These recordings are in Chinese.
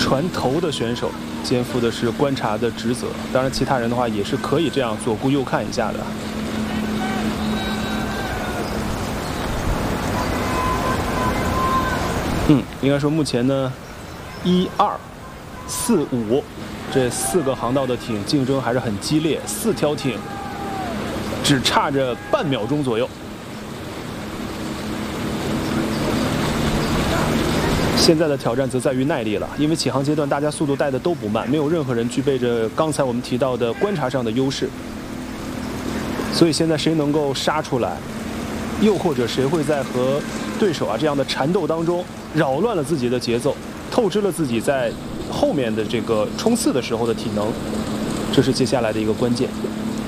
船头的选手肩负的是观察的职责，当然其他人的话也是可以这样左顾右看一下的。应该说目前呢，1、2、4、5这4个航道的艇竞争还是很激烈，4条艇只差着半秒钟左右。现在的挑战则在于耐力了，因为起航阶段大家速度带的都不慢，没有任何人具备着刚才我们提到的观察上的优势，所以现在谁能够杀出来，又或者谁会在和对手这样的缠斗当中扰乱了自己的节奏，透支了自己在后面的这个冲刺的时候的体能，这是接下来的一个关键。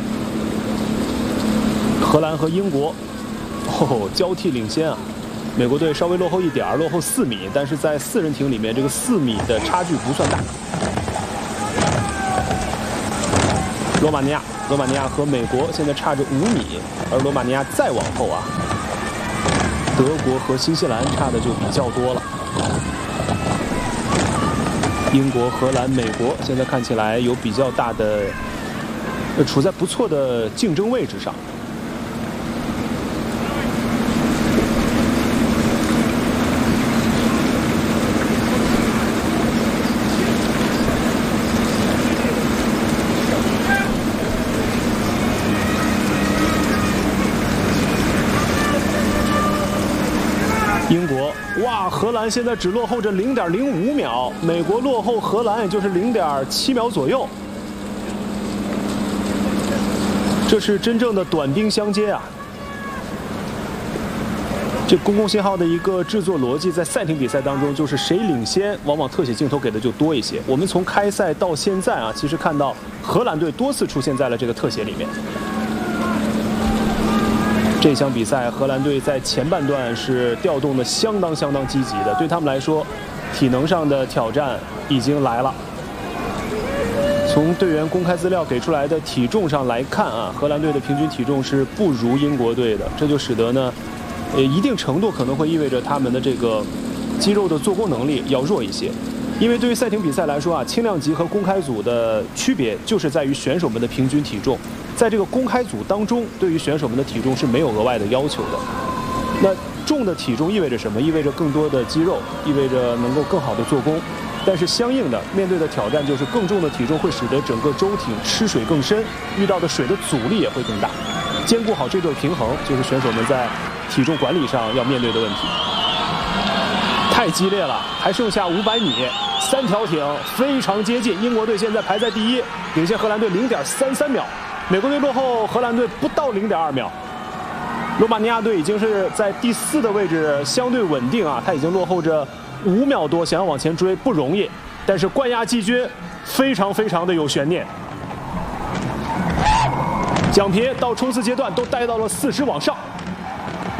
荷兰和英国，交替领先啊！美国队稍微落后一点，落后4米，但是在4人艇里面，这个4米的差距不算大。罗马尼亚和美国现在差着5米，而罗马尼亚再往后啊，德国和新西兰差的就比较多了。英国、荷兰、美国现在看起来有比较大的，处在不错的竞争位置上。英国，哇，荷兰现在只落后着0.05秒，美国落后荷兰也就是0.7秒左右，这是真正的短兵相接啊！这公共信号的一个制作逻辑，在赛艇比赛当中，就是谁领先，往往特写镜头给的就多一些。我们从开赛到现在啊，其实看到荷兰队多次出现在了这个特写里面。这场比赛，荷兰队在前半段是调动的相当积极的，对他们来说，体能上的挑战已经来了。从队员公开资料给出来的体重上来看啊，荷兰队的平均体重是不如英国队的，这就使得呢，一定程度可能会意味着他们的这个肌肉的做工能力要弱一些。因为对于赛艇比赛来说啊，轻量级和公开组的区别就是在于选手们的平均体重。在这个公开组当中，对于选手们的体重是没有额外的要求的。那重的体重意味着什么？意味着更多的肌肉，意味着能够更好的做工。但是相应的，面对的挑战就是更重的体重会使得整个舟艇吃水更深，遇到的水的阻力也会更大。兼顾好这对平衡，就是选手们在体重管理上要面对的问题。太激烈了，还剩下500米，3条艇非常接近。英国队现在排在第1，领先荷兰队0.33秒。美国队落后荷兰队不到0.2秒，罗马尼亚队已经是在第4的位置，相对稳定啊，他已经落后着5秒多，想要往前追不容易。但是冠亚季军非常的有悬念，奖评到冲刺阶段都带到了40往上。